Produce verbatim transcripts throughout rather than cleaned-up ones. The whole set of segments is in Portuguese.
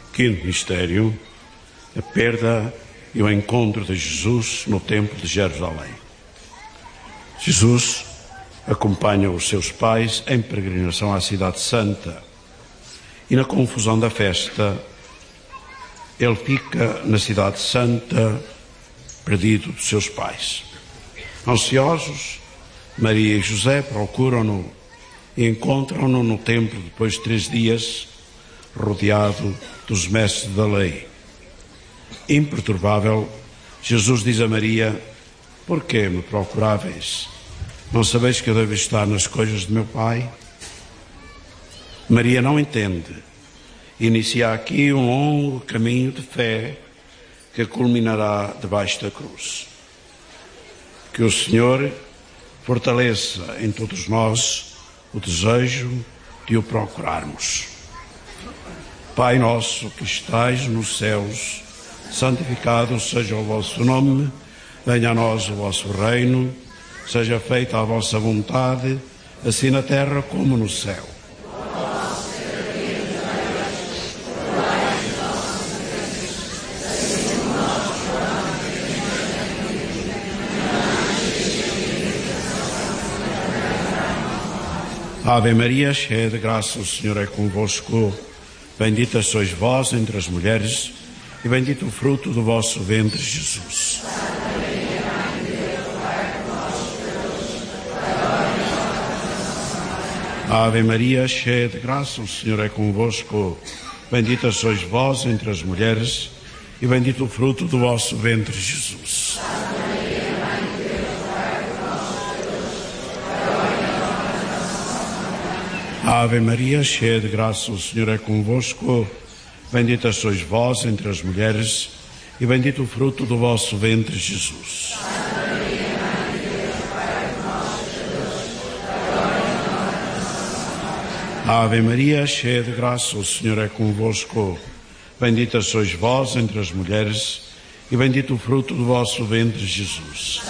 Quinto mistério, a perda e o encontro de Jesus no Templo de Jerusalém. Jesus acompanha os seus pais em peregrinação à Cidade Santa e, na confusão da festa, ele fica na Cidade Santa, perdido dos seus pais. Ansiosos, Maria e José procuram-no e encontram-no no templo depois de três dias, rodeado dos mestres da lei. Imperturbável, Jesus diz a Maria: por que me procuráveis? Não sabeis que eu devo estar nas coisas de meu Pai? Maria não entende. Inicia aqui um longo caminho de fé que culminará debaixo da cruz. Que o Senhor fortaleça em todos nós o desejo de o procurarmos. Pai nosso que estais nos céus, santificado seja o vosso nome, venha a nós o vosso reino, seja feita a vossa vontade, assim na terra como no céu. Ave Maria, cheia de graça, o Senhor é convosco. Bendita sois vós entre as mulheres, e bendito o fruto do vosso ventre, Jesus. Ave Maria, cheia de graça, o Senhor é convosco. Bendita sois vós entre as mulheres, e bendito o fruto do vosso ventre, Jesus. Ave Maria, cheia de graça, o Senhor é convosco. Bendita sois vós entre as mulheres, e bendito o fruto do vosso ventre, Jesus. Ave Maria, cheia de graça, o Senhor é convosco. Bendita sois vós entre as mulheres, e bendito o fruto do vosso ventre, Jesus.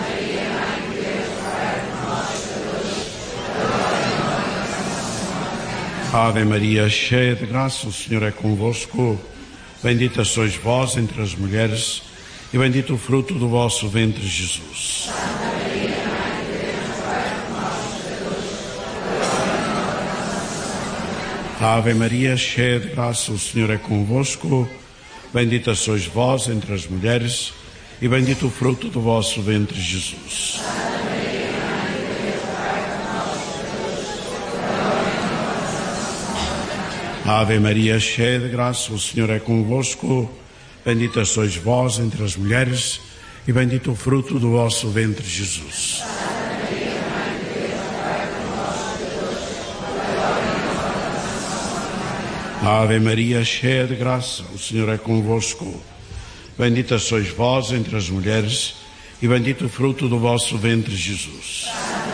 Ave Maria, cheia de graça, o Senhor é convosco. Bendita sois vós entre as mulheres, e bendito o fruto do vosso ventre, Jesus. Ave Maria, cheia de graça, o Senhor é convosco. Bendita sois vós entre as mulheres, e bendito o fruto do vosso ventre, Jesus. Ave Maria, cheia de graça, o Senhor é convosco. Bendita sois vós entre as mulheres, e bendito o fruto do vosso ventre, Jesus. Ave Maria, cheia de graça, o Senhor é convosco. Bendita sois vós entre as mulheres, e bendito o fruto do vosso ventre, Jesus.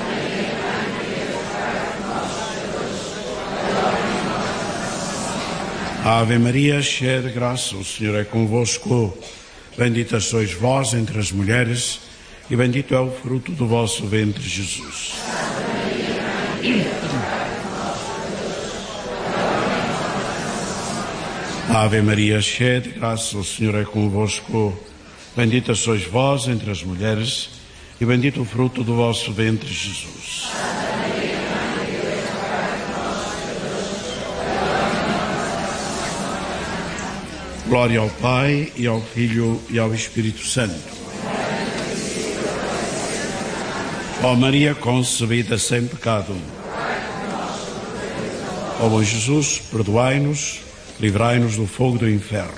Ave Maria, cheia de graça, o Senhor é convosco. Bendita sois vós entre as mulheres, e bendito é o fruto do vosso ventre, Jesus. Ave Maria, cheia de graça, o Senhor é convosco. Bendita sois vós entre as mulheres, e bendito o fruto do vosso ventre, Jesus. Glória ao Pai, e ao Filho, e ao Espírito Santo. Ó Maria concebida sem pecado. Ó bom Jesus, perdoai-nos, livrai-nos do fogo do inferno.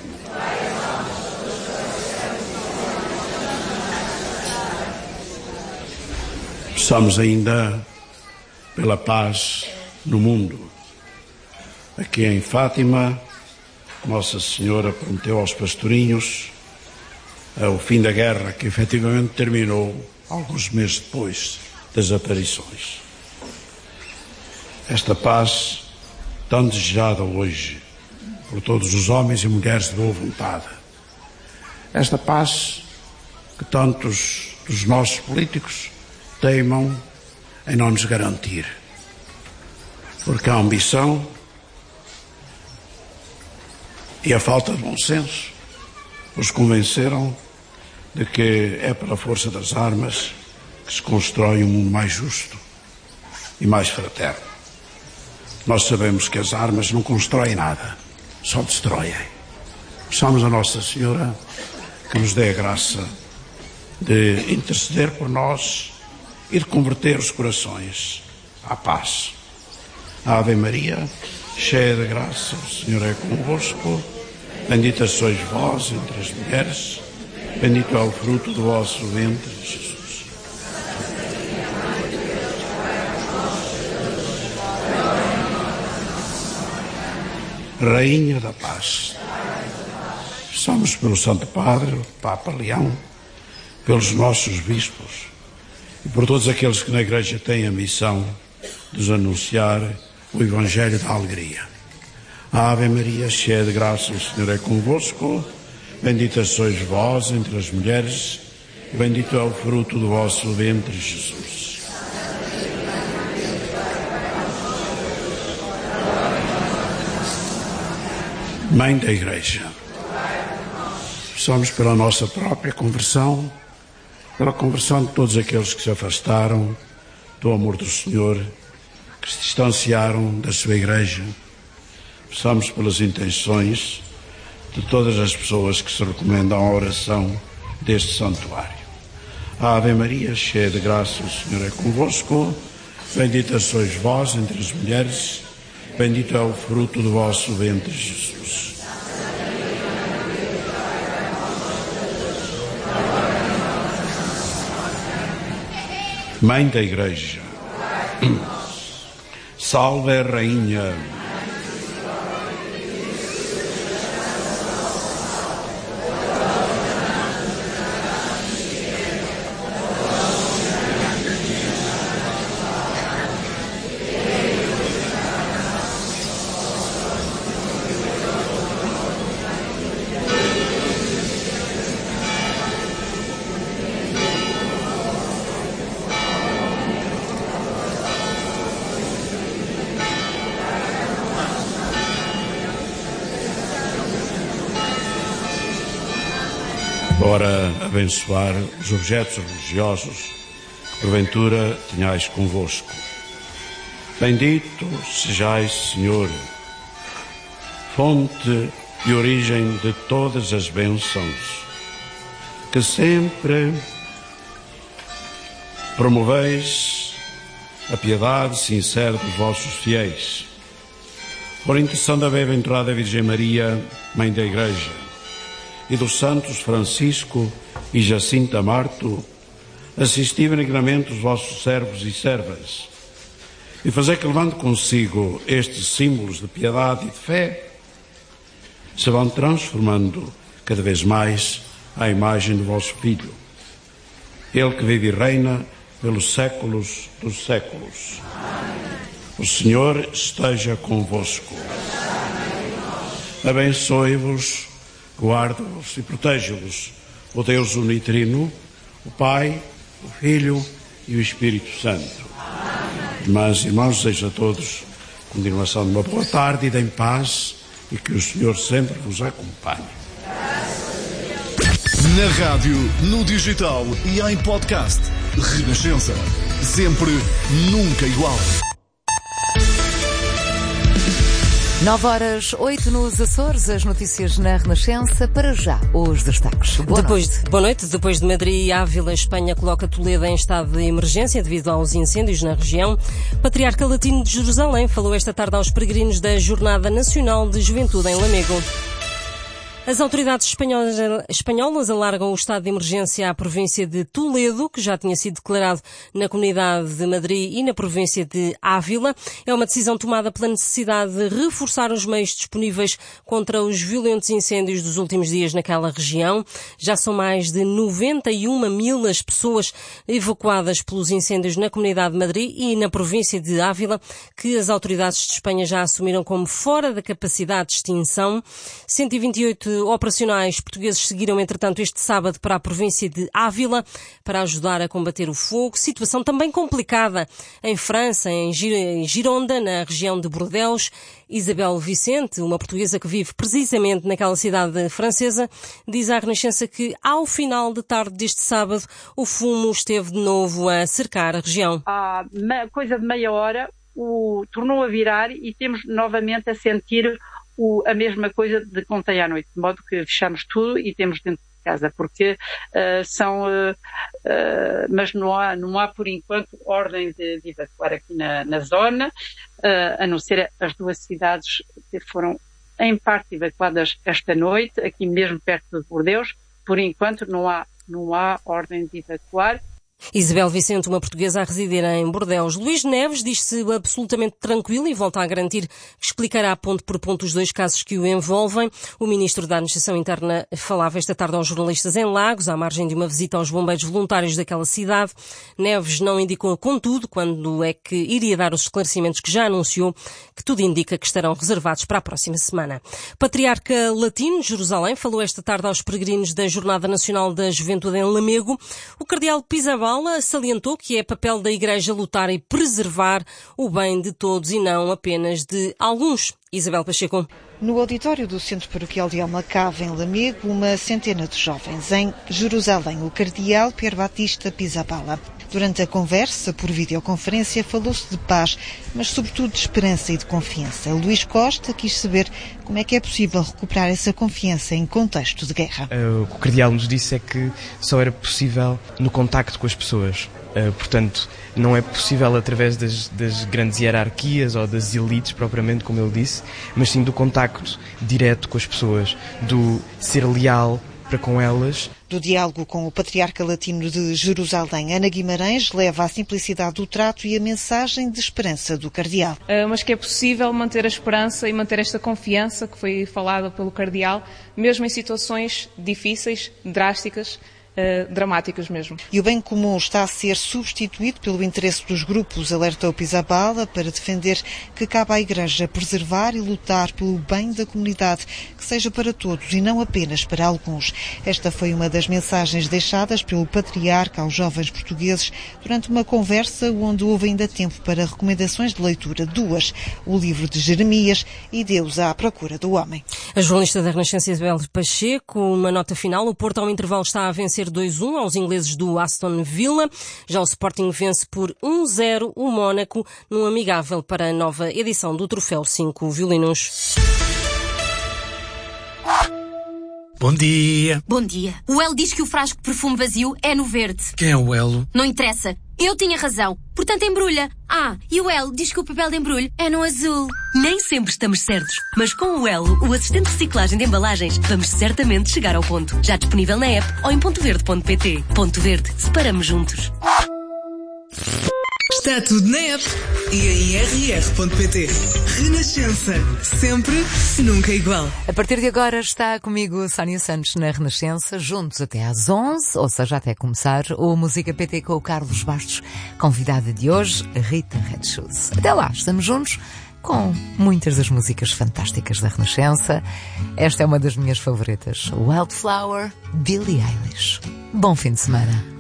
Peçamos ainda pela paz no mundo. Aqui em Fátima, Nossa Senhora prometeu aos pastorinhos o fim da guerra, que efetivamente terminou alguns meses depois das aparições. Esta paz tão desejada hoje por todos os homens e mulheres de boa vontade. Esta paz que tantos dos nossos políticos teimam em não nos garantir. Porque a ambição e a falta de bom senso os convenceram de que é pela força das armas que se constrói um mundo mais justo e mais fraterno. Nós sabemos que as armas não constroem nada, só destroem. Peçamos a Nossa Senhora que nos dê a graça de interceder por nós e de converter os corações à paz. Ave Maria, cheia de graça, o Senhor é convosco. Bendita sois vós entre as mulheres, bendito é o fruto do vosso ventre, Jesus. Rainha da Paz, peçamos pelo Santo Padre, o Papa Leão, pelos nossos bispos e por todos aqueles que na Igreja têm a missão de nos anunciar o Evangelho da alegria. Ave Maria, cheia de graça, o Senhor é convosco. Bendita sois vós entre as mulheres, e bendito é o fruto do vosso ventre, Jesus. Mãe da Igreja, peçamos pela nossa própria conversão, pela conversão de todos aqueles que se afastaram do amor do Senhor, que se distanciaram da sua Igreja. Peçamos pelas intenções de todas as pessoas que se recomendam à oração deste santuário. Ave Maria, cheia de graça, o Senhor é convosco. Bendita sois vós entre as mulheres, bendito é o fruto do vosso ventre, Jesus. Mãe da Igreja, salve a Rainha. Ora, abençoar os objetos religiosos que porventura tenhais convosco. Bendito sejais, Senhor, fonte e origem de todas as bênçãos, que sempre promoveis a piedade sincera dos vossos fiéis. Por intercessão da bem-aventurada Virgem Maria, Mãe da Igreja, e dos santos Francisco e Jacinta Marto, assisti benignamente os vossos servos e servas, e fazer que, levando consigo estes símbolos de piedade e de fé, se vão transformando cada vez mais à imagem do vosso Filho, Ele que vive e reina pelos séculos dos séculos. O Senhor esteja convosco. Abençoe-vos, guarde-vos e proteja-vos o Deus unitrino, o Pai, o Filho e o Espírito Santo. Irmãs e irmãos, desejo a todos continuação de uma boa tarde e de em paz, e que o Senhor sempre vos acompanhe. Na rádio, no digital e em podcast. Renascença. Sempre, nunca igual. nove horas, oito nos Açores, as notícias na Renascença. Para já, os destaques. Boa Depois noite. De, boa noite. Depois de Madrid e Ávila, Espanha coloca Toledo em estado de emergência devido aos incêndios na região. Patriarca Latino de Jerusalém falou esta tarde aos peregrinos da Jornada Nacional de Juventude em Lamego. As autoridades espanholas, espanholas alargam o estado de emergência à província de Toledo, que já tinha sido declarado na Comunidade de Madrid e na província de Ávila. É uma decisão tomada pela necessidade de reforçar os meios disponíveis contra os violentos incêndios dos últimos dias naquela região. Já são mais de noventa e uma mil as pessoas evacuadas pelos incêndios na Comunidade de Madrid e na província de Ávila, que as autoridades de Espanha já assumiram como fora da capacidade de extinção. cento e vinte e oito operacionais portugueses seguiram, entretanto, este sábado para a província de Ávila para ajudar a combater o fogo. Situação também complicada em França, em Gironda, na região de Bordeaux. Isabel Vicente, uma portuguesa que vive precisamente naquela cidade francesa, diz à Renascença que, ao final de tarde deste sábado, o fumo esteve de novo a cercar a região. Há coisa de meia hora, o, tornou a virar e temos novamente a sentir o, a mesma coisa de ontem à noite, de modo que fechamos tudo e temos dentro de casa, porque uh, são, uh, uh, mas não há, não há por enquanto ordem de, de evacuar aqui na, na zona, uh, a não ser as duas cidades que foram em parte evacuadas esta noite, aqui mesmo perto de Bordeaux. Por enquanto não há, não há ordem de evacuar. Isabel Vicente, uma portuguesa a residir em Bordeaux. Luís Neves diz-se absolutamente tranquilo e volta a garantir que explicará ponto por ponto os dois casos que o envolvem. O ministro da Administração Interna falava esta tarde aos jornalistas em Lagos, à margem de uma visita aos bombeiros voluntários daquela cidade. Neves não indicou, contudo, quando é que iria dar os esclarecimentos que já anunciou, que tudo indica que estarão reservados para a próxima semana. Patriarca Latino de Jerusalém falou esta tarde aos peregrinos da Jornada Nacional da Juventude em Lamego. O cardeal Pizzaballa salientou que é papel da Igreja lutar e preservar o bem de todos e não apenas de alguns. Isabel Pacheco. No auditório do Centro Paroquial de Almacave, em Lamego, uma centena de jovens. Em Jerusalém, o cardeal Pier Batista Pizzaballa. Durante a conversa, por videoconferência, falou-se de paz, mas sobretudo de esperança e de confiança. Luís Costa quis saber como é que é possível recuperar essa confiança em contexto de guerra. O que o cardeal nos disse é que só era possível no contacto com as pessoas. Uh, portanto, não é possível através das, das grandes hierarquias ou das elites, propriamente, como ele disse, mas sim do contacto direto com as pessoas, do ser leal para com elas. Do diálogo com o Patriarca Latino de Jerusalém, Ana Guimarães leva a simplicidade do trato e a mensagem de esperança do cardeal. Uh, mas que é possível manter a esperança e manter esta confiança que foi falada pelo cardeal, mesmo em situações difíceis, drásticas, Uh, dramáticas mesmo. E o bem comum está a ser substituído pelo interesse dos grupos, alertou Pizzaballa, para defender que cabe à Igreja preservar e lutar pelo bem da comunidade, que seja para todos e não apenas para alguns. Esta foi uma das mensagens deixadas pelo Patriarca aos jovens portugueses durante uma conversa onde houve ainda tempo para recomendações de leitura, duas, o livro de Jeremias e Deus à procura do homem. A jornalista da Renascença Isabel Pacheco, uma nota final, o Porto ao intervalo está a vencer dois a um aos ingleses do Aston Villa. Já o Sporting vence por um a zero o Mónaco num amigável para a nova edição do Troféu cinco Violinos. Bom dia. Bom dia. O Elo diz que o frasco de perfume vazio é no verde. Quem é o Elo? Não interessa. Eu tinha razão. Portanto, embrulha. Ah, e o Elo diz que o papel de embrulho é no azul. Nem sempre estamos certos, mas com o Elo, o assistente de reciclagem de embalagens, vamos certamente chegar ao ponto. Já disponível na app ou em ponto verde ponto pt. Ponto Verde. Separamos juntos. Está tudo na app e em r r ponto p t. Renascença. Sempre, nunca igual. A partir de agora está comigo Sónia Santos na Renascença, juntos até às onze, ou seja, até começar o Música P T com o Carlos Bastos, convidada de hoje, Rita Red Shoes. Até lá, estamos juntos com muitas das músicas fantásticas da Renascença. Esta é uma das minhas favoritas, Wildflower, Billie Eilish. Bom fim de semana.